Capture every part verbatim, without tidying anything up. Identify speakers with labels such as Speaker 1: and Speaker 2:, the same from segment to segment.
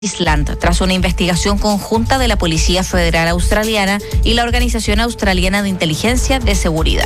Speaker 1: Island, tras una investigación conjunta de la Policía Federal Australiana y la Organización Australiana de Inteligencia de Seguridad.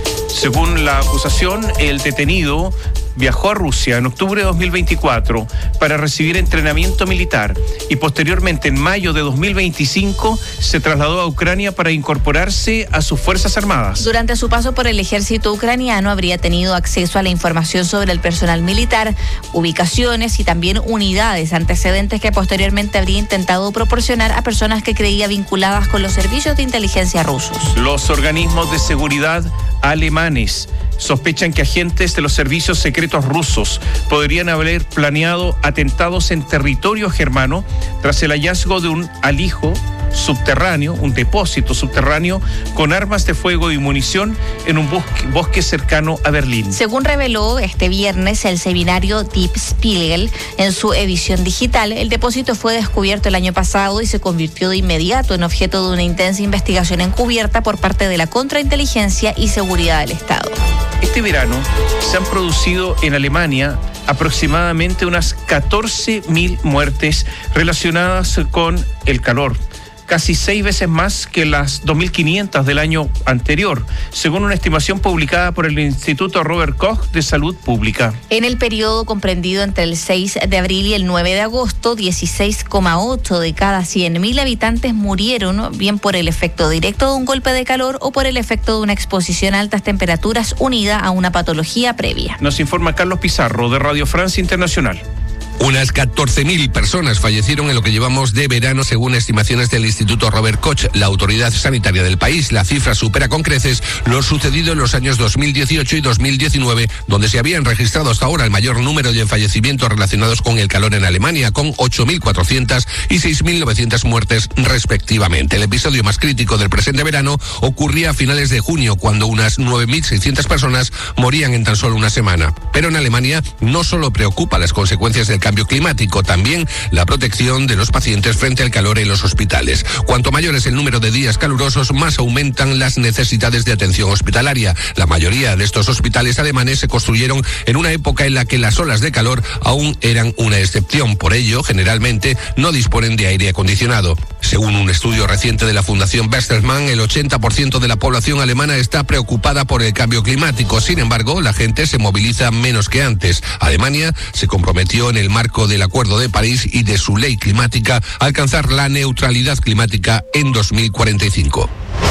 Speaker 2: Según la acusación, el detenido viajó a Rusia en octubre de dos mil veinticuatro para recibir entrenamiento militar y posteriormente en mayo de dos mil veinticinco se trasladó a Ucrania para incorporarse a sus Fuerzas Armadas.
Speaker 1: Durante su paso por el ejército ucraniano habría tenido acceso a la información sobre el personal militar, ubicaciones y también unidades, antecedentes que posteriormente habría intentado proporcionar a personas que creía vinculadas con los servicios de inteligencia rusos.
Speaker 2: Los organismos de seguridad alemanes sospechan que agentes de los servicios secretos rusos podrían haber planeado atentados en territorio germano tras el hallazgo de un alijo subterráneo, un depósito subterráneo con armas de fuego y munición en un bosque, bosque cercano a Berlín.
Speaker 1: Según reveló este viernes el semanario Die Spiegel en su edición digital, el depósito fue descubierto el año pasado y se convirtió de inmediato en objeto de una intensa investigación encubierta por parte de la Contrainteligencia y Seguridad del Estado.
Speaker 2: Este verano se han producido en Alemania aproximadamente unas catorce mil muertes relacionadas con el calor, casi seis veces más que las dos mil quinientas del año anterior, según una estimación publicada por el Instituto Robert Koch de Salud Pública.
Speaker 1: En el periodo comprendido entre el seis de abril y el nueve de agosto, dieciséis coma ocho de cada cien mil habitantes murieron, bien por el efecto directo de un golpe de calor o por el efecto de una exposición a altas temperaturas unida a una patología previa.
Speaker 2: Nos informa Carlos Pizarro de Radio Francia Internacional.
Speaker 3: Unas catorce mil personas fallecieron en lo que llevamos de verano, según estimaciones del Instituto Robert Koch, la autoridad sanitaria del país. La cifra supera con creces lo sucedido en los años dos mil dieciocho y dos mil diecinueve, donde se habían registrado hasta ahora el mayor número de fallecimientos relacionados con el calor en Alemania, con ocho mil cuatrocientas y seis mil novecientas muertes respectivamente. El episodio más crítico del presente verano ocurría a finales de junio, cuando unas nueve mil seiscientas personas morían en tan solo una semana. Pero en Alemania no solo preocupa las consecuencias del cambio climático, también la protección de los pacientes frente al calor en los hospitales. Cuanto mayor es el número de días calurosos, más aumentan las necesidades de atención hospitalaria. La mayoría de estos hospitales alemanes se construyeron en una época en la que las olas de calor aún eran una excepción. Por ello, generalmente no disponen de aire acondicionado. Según un estudio reciente de la Fundación Westermann, el ochenta por ciento de la población alemana está preocupada por el cambio climático. Sin embargo, la gente se moviliza menos que antes. Alemania se comprometió en el marco del Acuerdo de París y de su ley climática a alcanzar la neutralidad climática en dos mil cuarenta y cinco.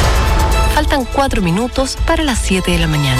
Speaker 4: Faltan cuatro minutos para las siete de la mañana.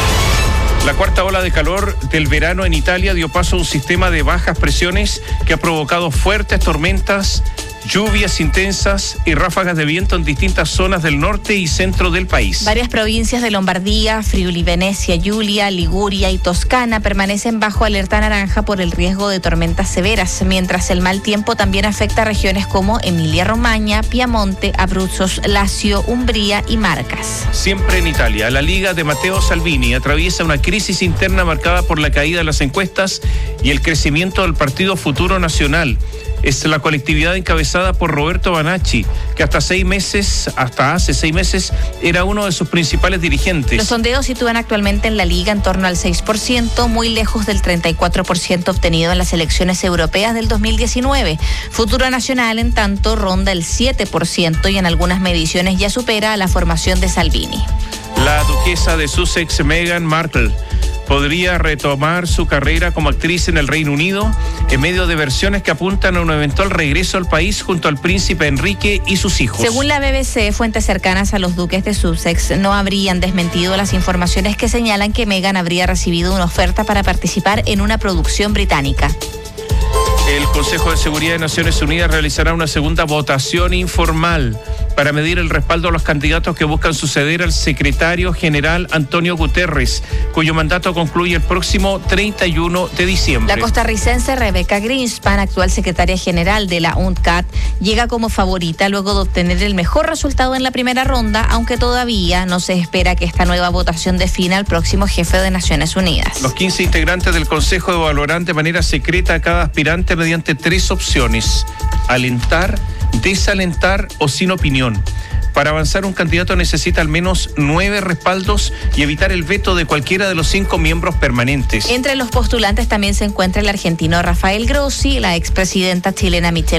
Speaker 2: La cuarta ola de calor del verano en Italia dio paso a un sistema de bajas presiones que ha provocado fuertes tormentas, lluvias intensas y ráfagas de viento en distintas zonas del norte y centro del país.
Speaker 1: Varias provincias de Lombardía, Friuli, Venecia, Giulia, Liguria y Toscana permanecen bajo alerta naranja por el riesgo de tormentas severas, mientras el mal tiempo también afecta a regiones como Emilia-Romagna, Piamonte, Abruzos, Lazio, Umbría y Marcas.
Speaker 2: Siempre en Italia, la Liga de Matteo Salvini atraviesa una crisis interna marcada por la caída de las encuestas y el crecimiento del Partido Futuro Nacional. Es la colectividad encabezada por Roberto Banacci, que hasta seis meses, hasta hace seis meses, era uno de sus principales dirigentes.
Speaker 1: Los sondeos sitúan actualmente en la Liga en torno al seis por ciento, muy lejos del treinta y cuatro por ciento obtenido en las elecciones europeas del dos mil diecinueve. Futuro Nacional, en tanto, ronda el siete por ciento y en algunas mediciones ya supera a la formación de Salvini.
Speaker 2: La duquesa de Sussex, Meghan Markle, podría retomar su carrera como actriz en el Reino Unido en medio de versiones que apuntan a un eventual regreso al país junto al príncipe Enrique y sus hijos.
Speaker 1: Según la B B C, fuentes cercanas a los duques de Sussex no habrían desmentido las informaciones que señalan que Meghan habría recibido una oferta para participar en una producción británica.
Speaker 2: El Consejo de Seguridad de Naciones Unidas realizará una segunda votación informal para medir el respaldo a los candidatos que buscan suceder al secretario general Antonio Guterres, cuyo mandato concluye el próximo treinta y uno de diciembre.
Speaker 1: La costarricense Rebecca Greenspan, actual secretaria general de la U N C A T, llega como favorita luego de obtener el mejor resultado en la primera ronda, aunque todavía no se espera que esta nueva votación defina al próximo jefe de Naciones Unidas.
Speaker 2: Los quince integrantes del Consejo evaluarán de manera secreta a cada aspirante mediante tres opciones: alentar, desalentar o sin opinión. Para avanzar, un candidato necesita al menos nueve respaldos y evitar el veto de cualquiera de los cinco miembros permanentes.
Speaker 1: Entre los postulantes también se encuentra el argentino Rafael Grossi, la expresidenta chilena Michelle